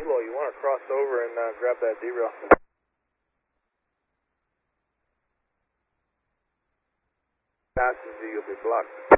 Zulu, you want to cross over and grab that derail. Passes you, you'll be blocked.